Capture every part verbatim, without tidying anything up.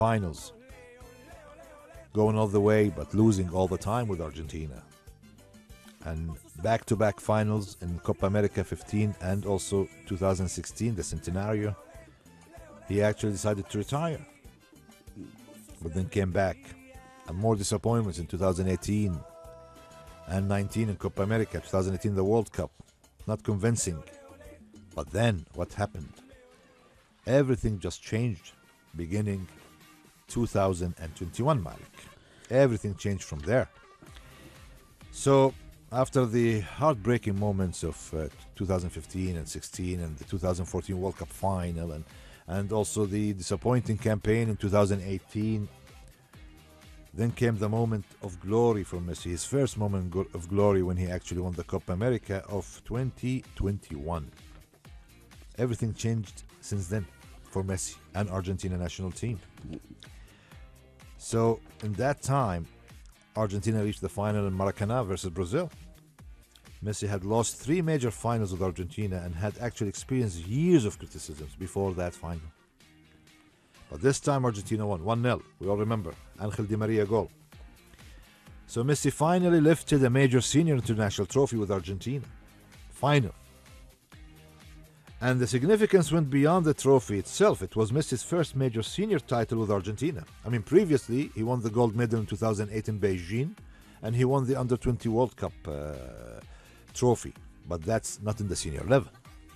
finals, going all the way but losing all the time with Argentina. And back-to-back finals in Copa America fifteen and also two thousand sixteen, the Centenario. He actually decided to retire, but then came back. And more disappointments in two thousand eighteen and nineteen in Copa America, two thousand eighteen the World Cup. Not convincing. But then, what happened? Everything just changed beginning two thousand twenty-one, Malik. Everything changed from there. So, after the heartbreaking moments of uh, two thousand fifteen and sixteen and the two thousand fourteen World Cup final, and, and also the disappointing campaign in two thousand eighteen, then came the moment of glory for Messi, his first moment of glory when he actually won the Copa America of twenty twenty-one. Everything changed since then for Messi and Argentina national team. So in that time, Argentina reached the final in Maracanã versus Brazil. Messi had lost three major finals with Argentina and had actually experienced years of criticisms before that final. But this time Argentina won one nil. We all remember. Angel Di Maria goal. So Messi finally lifted a major senior international trophy with Argentina. Final. And the significance went beyond the trophy itself. It was Messi's first major senior title with Argentina. I mean, previously, he won the gold medal in two thousand eight in Beijing, and he won the under twenty World Cup uh, trophy. But that's not in the senior level.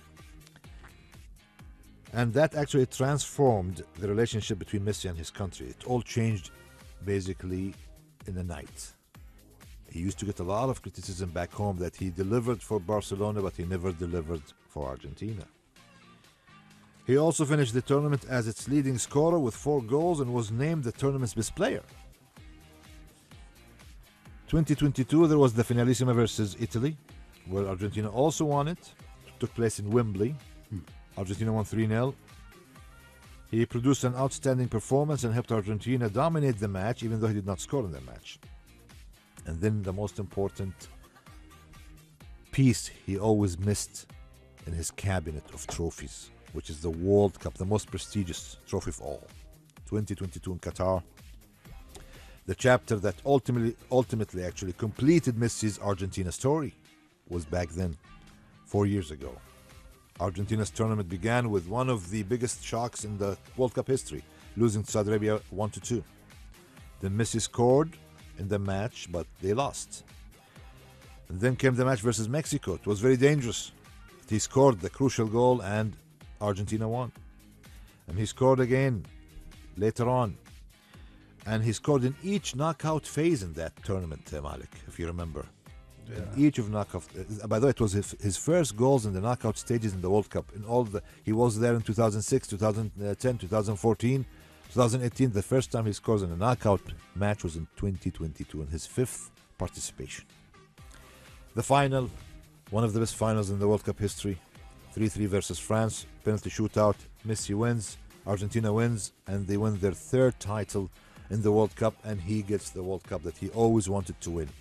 And that actually transformed the relationship between Messi and his country. It all changed basically in a night. He used to get a lot of criticism back home that he delivered for Barcelona, but he never delivered for Argentina. He also finished the tournament as its leading scorer with four goals and was named the tournament's best player. twenty twenty-two, there was the Finalissima versus Italy, where Argentina also won it. It took place in Wembley. Hmm. Argentina won three nil. He produced an outstanding performance and helped Argentina dominate the match, even though he did not score in the match. And then the most important piece he always missed in his cabinet of trophies, which is the World Cup, the most prestigious trophy of all. twenty twenty-two in Qatar. The chapter that ultimately, ultimately actually completed Messi's Argentina story was back then, four years ago. Argentina's tournament began with one of the biggest shocks in the World Cup history, losing to Saudi Arabia one to two. Then Messi scored in the match, but they lost. And then came the match versus Mexico. It was very dangerous. He scored the crucial goal and Argentina won. And he scored again later on. And he scored in each knockout phase in that tournament, uh, Malik, if you remember. Yeah. In each of knockout. Uh, by the way, it was his, his first goals in the knockout stages in the World Cup. In all the, he was there in two thousand six, two thousand ten, two thousand fourteen, two thousand eighteen. The first time he scores in a knockout match was in twenty twenty-two, in his fifth participation. The final, one of the best finals in the World Cup history. three three versus France, penalty shootout. Messi wins, Argentina wins, and they win their third title in the World Cup, and he gets the World Cup that he always wanted to win.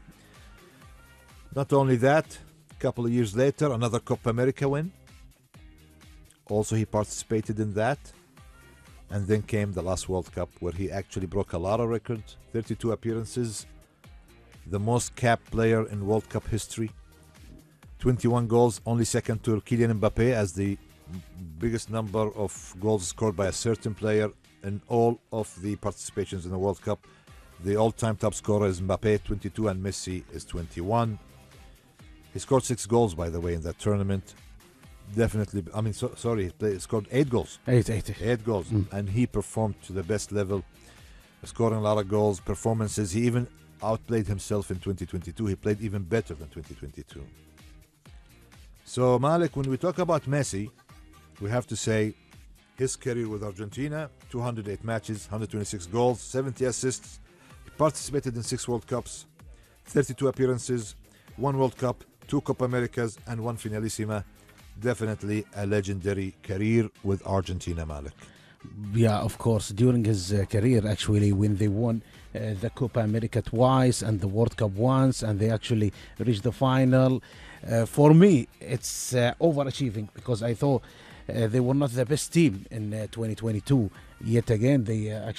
Not only that, a couple of years later, another Copa America win. Also, he participated in that. And then came the last World Cup, where he actually broke a lot of records, thirty-two appearances, the most capped player in World Cup history, twenty-one goals, only second to Kylian Mbappe as the biggest number of goals scored by a certain player in all of the participations in the World Cup. The all-time top scorer is Mbappe, twenty-two, and Messi is twenty-one. He scored six goals, by the way, in that tournament. Definitely, I mean, so, sorry, he, played, he scored eight goals. Eight, eight. Eight goals, mm. And he performed to the best level, scoring a lot of goals, performances. He even outplayed himself in twenty twenty-two. He played even better than twenty twenty-two. So, Malik, when we talk about Messi, we have to say his career with Argentina, two hundred eight matches, one hundred twenty-six goals, seventy assists. He participated in six World Cups, thirty-two appearances, one World Cup, two Copa Americas, and one Finalissima. Definitely a legendary career with Argentina, Malik. Yeah, of course. During his uh, career, actually, when they won uh, the Copa America twice and the World Cup once, and they actually reached the final, uh, for me, it's uh, overachieving, because I thought uh, they were not the best team in uh, twenty twenty-two. Yet again, they uh,